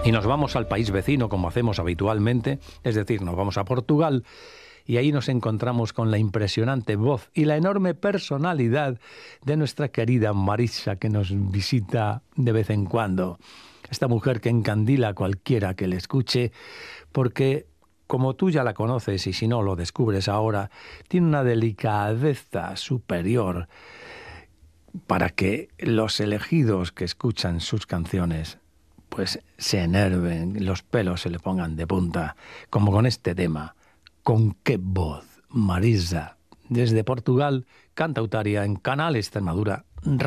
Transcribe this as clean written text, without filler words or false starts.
Y nos vamos al país vecino, como hacemos habitualmente, es decir, nos vamos a Portugal, y ahí nos encontramos con la impresionante voz y la enorme personalidad de nuestra querida Marisa, que nos visita de vez en cuando. Esta mujer que encandila a cualquiera que le escuche, porque, como tú ya la conoces y si no lo descubres ahora, tiene una delicadeza superior para que los elegidos que escuchan sus canciones pues se enerven, los pelos se le pongan de punta, como con este tema. ¿Con qué voz? Marisa, desde Portugal, cantautaria en Canal Extremadura